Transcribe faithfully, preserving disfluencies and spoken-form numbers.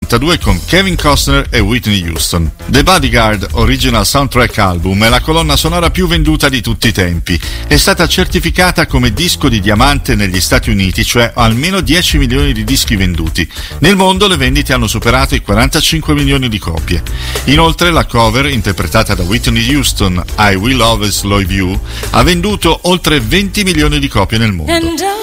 nell'ottantadue con Kevin Costner e Whitney Houston. The Bodyguard Original Soundtrack Album è la colonna sonora più venduta di tutti i tempi. È stata certificata come disco di diamante negli Stati Uniti, cioè almeno dieci milioni di dischi venduti. Nel mondo le vendite hanno superato i quarantacinque milioni di copie. Inoltre la cover, interpretata da Whitney Houston, I Will Always Love You, ha venduto oltre venti milioni di copie nel mondo.